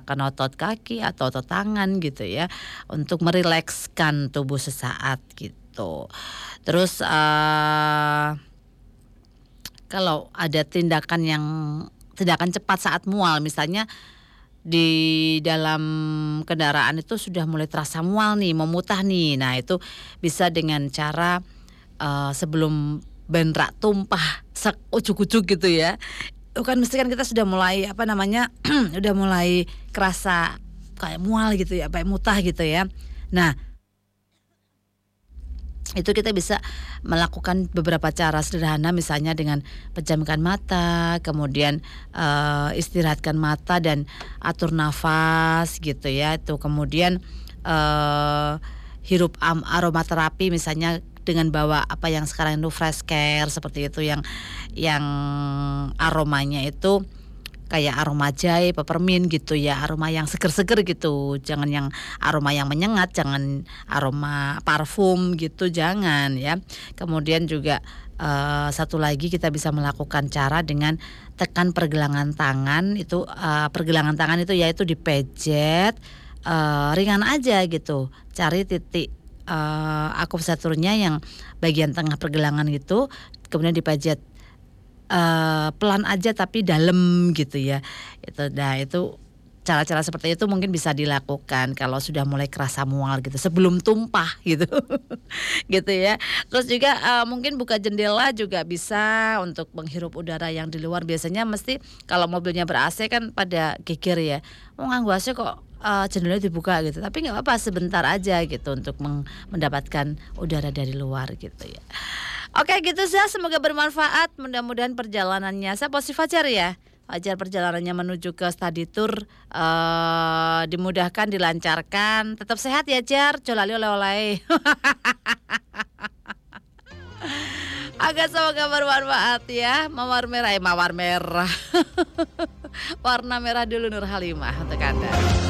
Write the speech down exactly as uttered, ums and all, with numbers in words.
menggunakan otot kaki atau otot tangan gitu ya, untuk merilekskan tubuh sesaat gitu. Terus uh, kalau ada tindakan yang tindakan cepat saat mual, misalnya di dalam kendaraan itu sudah mulai terasa mual nih, mau muntah nih. Nah, itu bisa dengan cara uh, sebelum benrak tumpah sak ujuk-ujuk gitu ya. Itu kan mesti kan kita sudah mulai apa namanya udah mulai kerasa kayak mual gitu ya, kayak muntah gitu ya. Nah, itu kita bisa melakukan beberapa cara sederhana, misalnya dengan pejamkan mata, kemudian uh, istirahatkan mata dan atur nafas gitu ya. Itu kemudian uh, hirup am- aromaterapi, misalnya dengan bawa apa yang sekarang itu fresh care seperti itu, yang yang aromanya itu kayak aroma jahe, peppermint gitu ya, aroma yang seger-seger gitu. Jangan yang aroma yang menyengat, jangan aroma parfum gitu, jangan ya. Kemudian juga uh, satu lagi kita bisa melakukan cara dengan tekan pergelangan tangan itu, uh, pergelangan tangan itu yaitu dipejet uh, ringan aja gitu. Cari titik uh, akupunkturnya yang bagian tengah pergelangan gitu, kemudian dipejet Uh, pelan aja tapi dalam gitu ya. Itu nah itu cara-cara seperti itu mungkin bisa dilakukan kalau sudah mulai kerasa mual gitu, sebelum tumpah gitu. Gitu ya. Terus juga uh, mungkin buka jendela juga bisa untuk menghirup udara yang di luar. Biasanya mesti kalau mobilnya ber-A C kan pada geger ya. Mau nganggo A C kok uh, jendelanya dibuka gitu. Tapi nggak apa-apa, sebentar aja gitu untuk meng- mendapatkan udara dari luar gitu ya. Oke gitu Zah, semoga bermanfaat. Mudah-mudahan perjalanannya saya positif Fajar ya. Fajar perjalanannya menuju ke study tour uh, dimudahkan, dilancarkan. Tetap sehat ya Jar, jolali oleh-oleh. Agak semoga bermanfaat ya. Mawar merah, eh, mawar merah. Warna merah dulu Nur Halimah untuk Anda.